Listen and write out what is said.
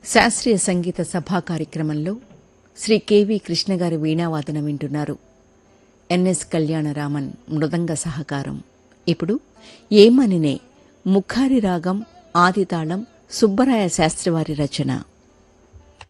శాస్త్రీయ సంగీత సభా కార్యక్రమంలో శ్రీ కెవి కృష్ణగారి వీణావాదనం వింటున్నారు. ఎన్ఎస్ కళ్యాణరామన్ మృదంగ సహకారం. ఇప్పుడు ఏమనినే ముఖారి రాగం ఆదితాళం సుబ్బరాయ శాస్త్రివారి రచన.